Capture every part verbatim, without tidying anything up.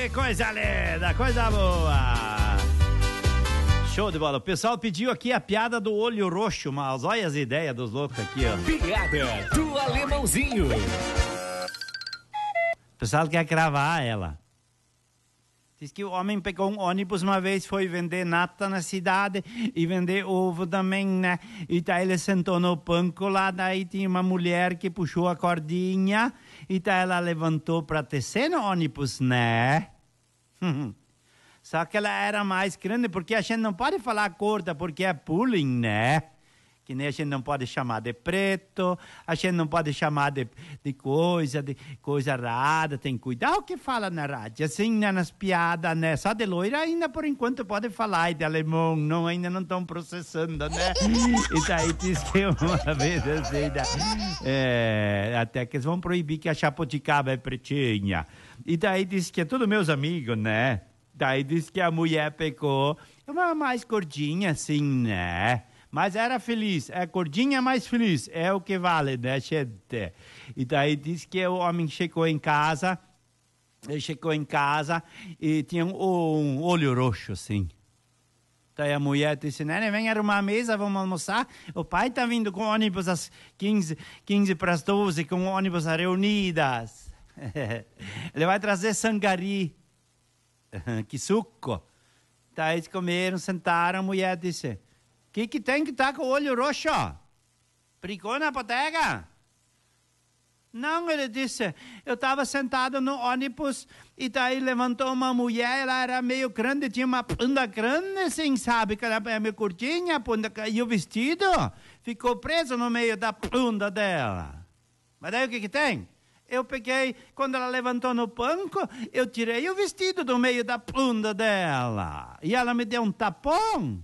Que coisa linda, coisa boa. Show de bola. O pessoal pediu aqui a piada do olho roxo, mas olha as ideias dos loucos aqui, ó. Piada do alemãozinho. O pessoal quer cravar ela. Diz que o homem pegou um ônibus uma vez, foi vender nata na cidade e vender ovo também, né? E daí ele sentou no banco lá, daí tinha uma mulher que puxou a cordinha e daí ela levantou para descer no ônibus, né? Só que ela era mais grande, porque a gente não pode falar gorda, porque é bullying, né? Que nem a gente não pode chamar de preto, a gente não pode chamar de, de coisa, de coisa rara, tem que cuidar o que fala na rádio, assim, né, nas piadas, né? Só de loira ainda, por enquanto, pode falar, e de alemão, não, ainda não estão processando, né? E daí diz que uma vez, assim, né? É, até que eles vão proibir que a jabuticaba é pretinha. E daí diz que é tudo meus amigos, né? Daí diz que a mulher pegou uma mais gordinha, assim, né? Mas era feliz, é gordinha, mais feliz, é o que vale, né, gente? E daí diz que o homem chegou em casa, ele chegou em casa e tinha um, um olho roxo, assim. Daí a mulher disse, né, vem arrumar a mesa, vamos almoçar. O pai tá vindo com ônibus às quinze, quinze para as doze, com ônibus reunidas. Ele vai trazer sangari, que suco. Daí eles comeram, sentaram, a mulher disse... O que, que tem que estar tá com o olho roxo? Brigou na bodega? Não, ele disse, eu estava sentado no ônibus e daí levantou uma mulher, ela era meio grande, tinha uma bunda grande, assim, sabe? Que ela era meio curtinha, a bunda, e o vestido ficou preso no meio da bunda dela. Mas daí o que, que tem? Eu peguei, quando ela levantou no banco, eu tirei o vestido do meio da bunda dela. E ela me deu um tapão.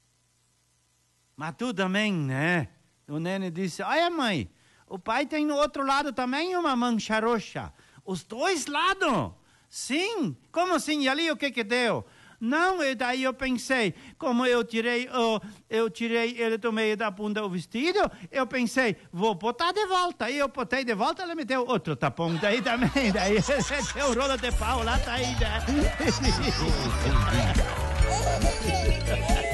Mas tu também, né? O Nene disse, olha mãe, o pai tem no outro lado também uma mancha roxa. Os dois lados? Sim. Como assim? E ali o que que deu? Não, e daí eu pensei, como eu tirei, oh, eu tirei ele do meio da bunda o vestido, eu pensei, vou botar de volta. E eu botei de volta, ela me deu outro tapão. Daí também, daí deu rolo de pau lá, tá aí, né?